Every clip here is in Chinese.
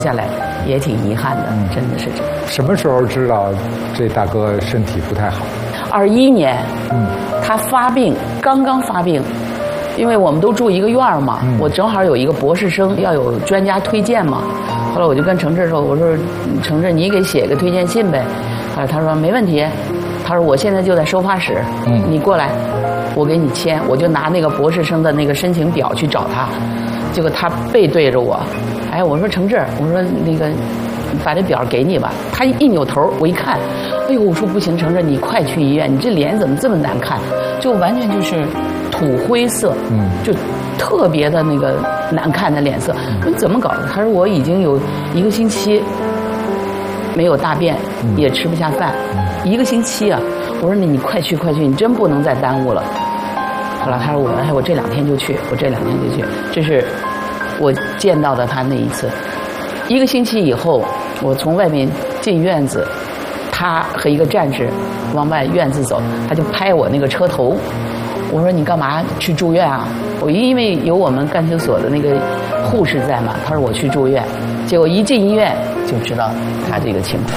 下来也挺遗憾的，真的是这样。 什么时候知道这大哥身体不太好 ？21年，他发病，刚刚发病，因为我们都住一个院儿嘛，我正好有一个博士生，要有专家推荐嘛。后来我就跟程志说：“我说程志，你给写个推荐信呗。”他说没问题，他说我现在就在收发室，你过来，我给你签。我就拿那个博士生的那个申请表去找他，结果他背对着我。哎，我说程志，我说那个把这表给你吧。他一扭头，我一看，哎呦，我说不行，程志，你快去医院，你这脸怎么这么难看？就完全就是土灰色，就特别的那个难看的脸色。我说你怎么搞的？他说我已经有1个星期没有大便，也吃不下饭，1个星期啊！我说你快去，你真不能再耽误了。后来他说我这2天就去，这是我见到的他那一次。1个星期以后，我从外面进院子，他和一个战士往外院子走，他就拍我那个车头。我说你干嘛去住院啊？我因为有我们干休所的那个护士在嘛，他说我去住院。结果一进医院就知道他这个情况。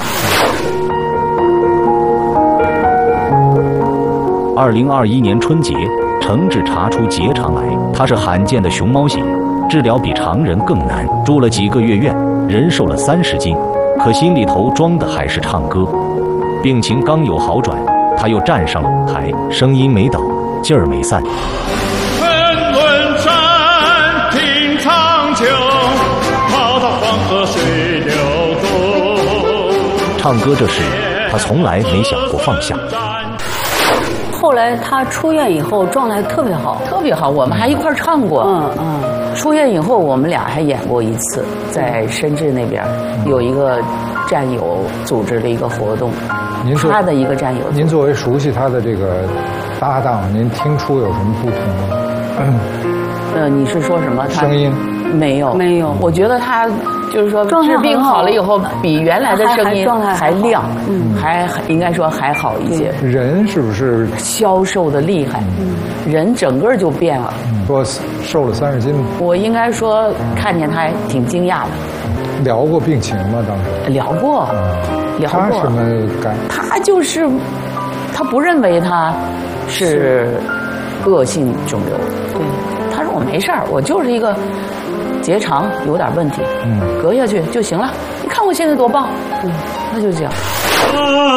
2021年春节，程志查出结肠癌，他是罕见的熊猫型，治疗比常人更难，住了几个月院，人瘦了30斤，可心里头装的还是唱歌。病情刚有好转，他又站上了舞台，声音没倒，劲儿没散。 问问山，听长久，跑到黄河水流东。 唱歌这事，他从来没想过放下。 后来他出院以后状态特别好， 特别好，我们还一块儿唱过。出院以后，我们俩还演过一次，在深圳那边有一个战友组织了一个活动，他的一个战友。 您作为熟悉他的这个搭档，您听出有什么不同吗？ 你是说什么？ 声音没有，我觉得他就是说治病好了以后，比原来的声音还亮，还应该说还好一些。 人是不是消瘦的厉害？人整个就变了。 说瘦了30斤吗？ 我应该说看见他还挺惊讶的。 聊过病情吗？当时聊过。 他什么感？ 他就是他不认为他是恶性肿瘤。对，他说我没事儿，我就是一个结肠有点问题，隔下去就行了。你看我现在多棒，那就这样。